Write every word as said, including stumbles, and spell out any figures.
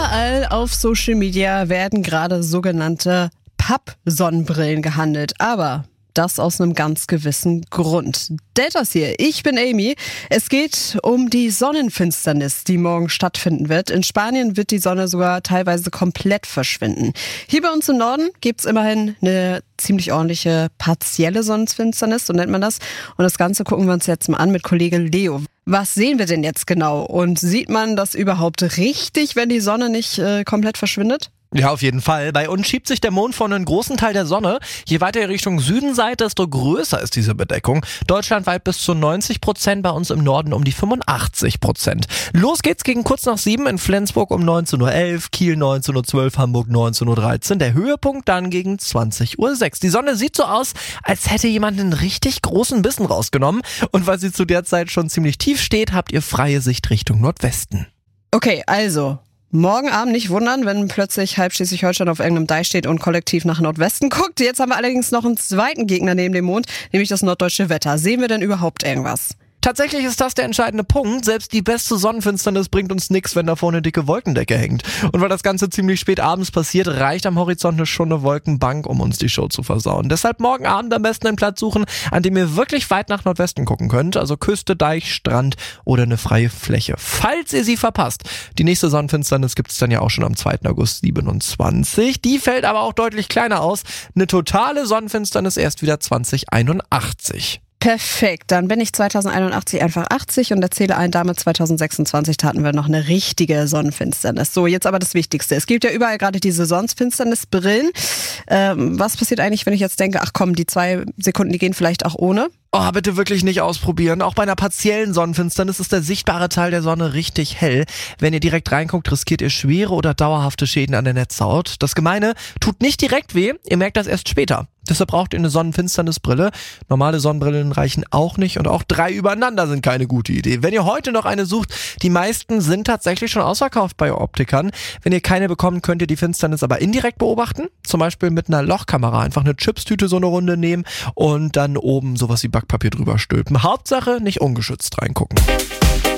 Überall auf Social Media werden gerade sogenannte Papp-Sonnenbrillen gehandelt, aber das aus einem ganz gewissen Grund. Deltas hier, ich bin Amy. Es geht um die Sonnenfinsternis, die morgen stattfinden wird. In Spanien wird die Sonne sogar teilweise komplett verschwinden. Hier bei uns im Norden gibt's immerhin eine ziemlich ordentliche partielle Sonnenfinsternis, so nennt man das. Und das Ganze gucken wir uns jetzt mal an mit Kollege Leo. Was sehen wir denn jetzt genau? Und sieht man das überhaupt richtig, wenn die Sonne nicht äh, komplett verschwindet? Ja, auf jeden Fall. Bei uns schiebt sich der Mond von einem großen Teil der Sonne. Je weiter ihr Richtung Süden seid, desto größer ist diese Bedeckung. Deutschlandweit bis zu neunzig Prozent, bei uns im Norden um die fünfundachtzig Prozent. Los geht's gegen kurz nach sieben in Flensburg um neunzehn Uhr elf, Kiel neunzehn Uhr zwölf, Hamburg neunzehn Uhr dreizehn. Der Höhepunkt dann gegen zwanzig Uhr sechs. Die Sonne sieht so aus, als hätte jemand einen richtig großen Bissen rausgenommen. Und weil sie zu der Zeit schon ziemlich tief steht, habt ihr freie Sicht Richtung Nordwesten. Okay, also morgen Abend nicht wundern, wenn plötzlich halb Schleswig-Holstein auf irgendeinem Deich steht und kollektiv nach Nordwesten guckt. Jetzt haben wir allerdings noch einen zweiten Gegner neben dem Mond, nämlich das norddeutsche Wetter. Sehen wir denn überhaupt irgendwas? Tatsächlich ist das der entscheidende Punkt. Selbst die beste Sonnenfinsternis bringt uns nichts, wenn da vorne eine dicke Wolkendecke hängt. Und weil das Ganze ziemlich spät abends passiert, reicht am Horizont schon eine Wolkenbank, um uns die Show zu versauen. Deshalb morgen Abend am besten einen Platz suchen, an dem ihr wirklich weit nach Nordwesten gucken könnt. Also Küste, Deich, Strand oder eine freie Fläche. Falls ihr sie verpasst. Die nächste Sonnenfinsternis gibt es dann ja auch schon am zweiten August siebenundzwanzig. Die fällt aber auch deutlich kleiner aus. Eine totale Sonnenfinsternis erst wieder zwanzig einundachtzig. Perfekt, dann bin ich zweitausendeinundachtzig einfach achtzig und erzähle ein, damit zweitausendsechsundzwanzig taten wir noch eine richtige Sonnenfinsternis. So, jetzt aber das Wichtigste. Es gibt ja überall gerade diese Sonnenfinsternisbrillen. Ähm, was passiert eigentlich, wenn ich jetzt denke, ach komm, die zwei Sekunden, die gehen vielleicht auch ohne? Oh, bitte wirklich nicht ausprobieren. Auch bei einer partiellen Sonnenfinsternis ist der sichtbare Teil der Sonne richtig hell. Wenn ihr direkt reinguckt, riskiert ihr schwere oder dauerhafte Schäden an der Netzhaut. Das Gemeine, tut nicht direkt weh, ihr merkt das erst später. Deshalb braucht ihr eine Sonnenfinsternisbrille. Normale Sonnenbrillen reichen auch nicht und auch drei übereinander sind keine gute Idee. Wenn ihr heute noch eine sucht, die meisten sind tatsächlich schon ausverkauft bei Optikern. Wenn ihr keine bekommt, könnt ihr die Finsternis aber indirekt beobachten. Zum Beispiel mit einer Lochkamera. Einfach eine Chipstüte so eine Runde nehmen und dann oben sowas wie Backpapier drüber stülpen. Hauptsache nicht ungeschützt reingucken.